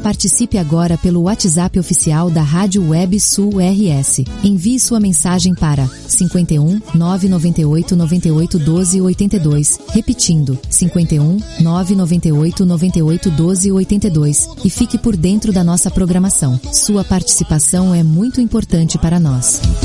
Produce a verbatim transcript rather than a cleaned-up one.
Participe agora pelo WhatsApp oficial da Rádio Web Sul R S. Envie sua mensagem para cinquenta e um, nove noventa e oito, noventa e oito, doze, oitenta e dois, repetindo, cinquenta e um, nove noventa e oito, noventa e oito, doze, oitenta e dois, e fique por dentro da nossa programação. Sua participação é muito importante para nós.